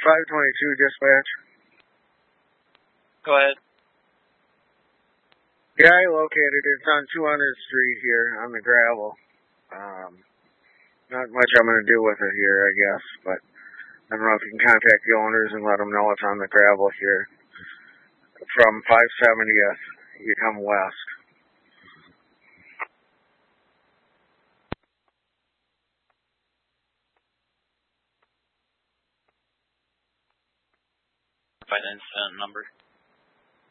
522 dispatch. Go ahead. Yeah, I located it. It's on 200th Street here on the gravel. Not much I'm going to do with it here, I guess, but I don't know if you can contact the owners and let them know it's on the gravel here. From 570th, you come west. Find the incident number.